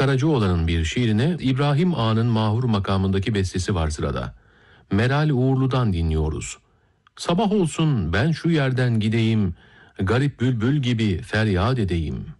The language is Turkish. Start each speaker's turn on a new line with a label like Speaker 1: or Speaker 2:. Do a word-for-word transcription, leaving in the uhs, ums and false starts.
Speaker 1: Karacaoğlan'ın bir şiirine İbrahim Ağa'nın Mahur makamındaki bestesi var sırada. Meral Uğurlu'dan dinliyoruz. Sabah olsun ben şu yerden gideyim, garip bülbül gibi feryat edeyim.